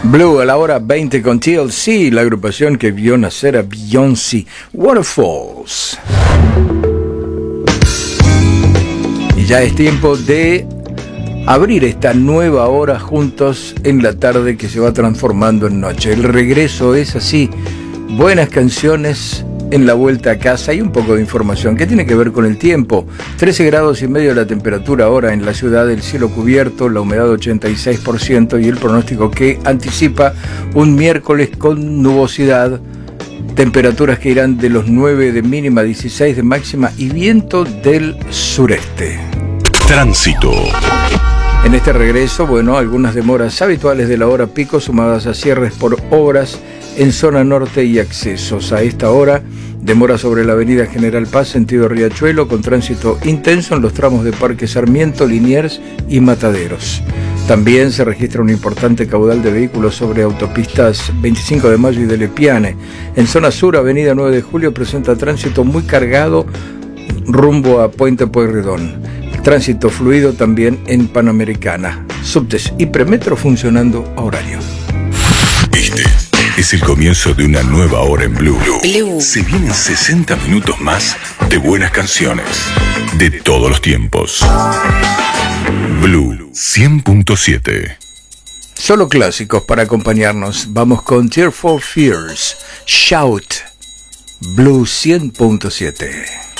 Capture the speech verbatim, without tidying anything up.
Blue a la hora veinte con T L C, la agrupación que vio nacer a Beyoncé. Waterfalls. Y ya es tiempo de abrir esta nueva hora juntos en la tarde que se va transformando en noche. El regreso es así, buenas canciones en la vuelta a casa y un poco de información que tiene que ver con el tiempo. trece grados y medio la temperatura ahora en la ciudad, el cielo cubierto, la humedad ochenta y seis por ciento y el pronóstico que anticipa un miércoles con nubosidad, temperaturas que irán de los nueve de mínima, dieciséis de máxima y viento del sureste. Tránsito. En este regreso, bueno, algunas demoras habituales de la hora pico sumadas a cierres por obras en zona norte y accesos. A esta hora, demora sobre la avenida General Paz, sentido Riachuelo, con tránsito intenso en los tramos de Parque Sarmiento, Liniers y Mataderos. También se registra un importante caudal de vehículos sobre autopistas veinticinco de mayo y de Lepiane. En zona sur, avenida nueve de julio, presenta tránsito muy cargado rumbo a Puente Pueyrredón. Tránsito fluido también en Panamericana. Subtes y premetro funcionando a horario. Este es el comienzo de una nueva hora en Blue. Blue. Se vienen sesenta minutos más de buenas canciones de todos los tiempos. Blue cien punto siete. Solo clásicos para acompañarnos. Vamos con Tear for Fears, Shout, Blue cien punto siete.